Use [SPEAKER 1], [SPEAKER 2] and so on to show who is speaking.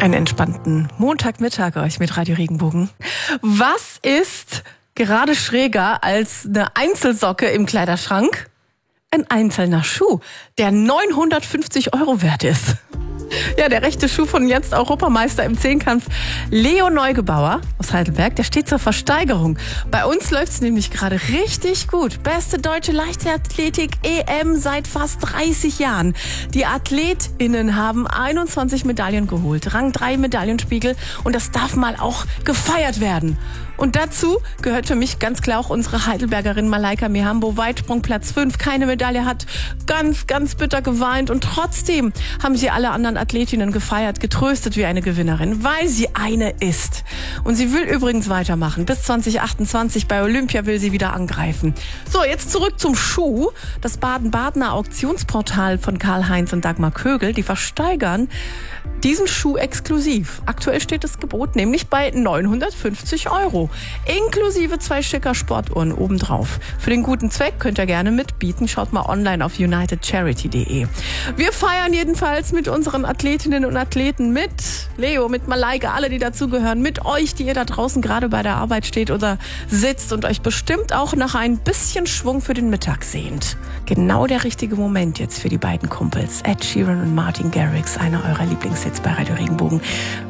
[SPEAKER 1] Einen entspannten Montagmittag euch mit Radio Regenbogen. Was ist gerade schräger als eine Einzelsocke im Kleiderschrank? Ein einzelner Schuh, der 950 € wert ist. Ja, der rechte Schuh von jetzt Europameister im Zehnkampf Leo Neugebauer aus Heidelberg, der steht zur Versteigerung. Bei uns läuft es nämlich gerade richtig gut. Beste deutsche Leichtathletik-EM seit fast 30 Jahren. Die AthletInnen haben 21 Medaillen geholt, Rang 3 Medaillenspiegel, und das darf mal auch gefeiert werden. Und dazu gehört für mich ganz klar auch unsere Heidelbergerin Malaika Mihambo, Weitsprung Platz 5, keine Medaille, hat ganz, ganz bitter geweint, und trotzdem haben sie alle anderen Athletinnen gefeiert, getröstet wie eine Gewinnerin, weil sie eine ist. Und sie will übrigens weitermachen. Bis 2028 bei Olympia will sie wieder angreifen. So, jetzt zurück zum Schuh. Das Baden-Badener Auktionsportal von Karl-Heinz und Dagmar Kögel, die versteigern diesen Schuh exklusiv. Aktuell steht das Gebot nämlich bei 950 €. Inklusive 2 schicker Sportuhren obendrauf. Für den guten Zweck könnt ihr gerne mitbieten. Schaut mal online auf unitedcharity.de. Wir feiern jedenfalls mit unseren Athletinnen und Athleten, mit Leo, mit Malaika, alle, die dazugehören, mit euch, die ihr da draußen gerade bei der Arbeit steht oder sitzt und euch bestimmt auch nach ein bisschen Schwung für den Mittag sehnt. Genau der richtige Moment jetzt für die beiden Kumpels, Ed Sheeran und Martin Garrix, einer eurer Lieblingshits bei Radio Regenbogen.